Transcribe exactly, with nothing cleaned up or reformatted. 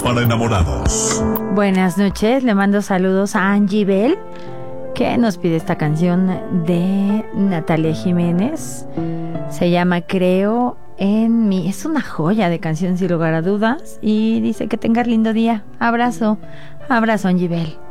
para enamorados. Buenas noches, le mando saludos a Angie Bell, que nos pide esta canción de Natalia Jiménez. Se llama Creo en mí. Es una joya de canción sin lugar a dudas. Y dice que tengas lindo día. Abrazo, abrazo Angie Bell.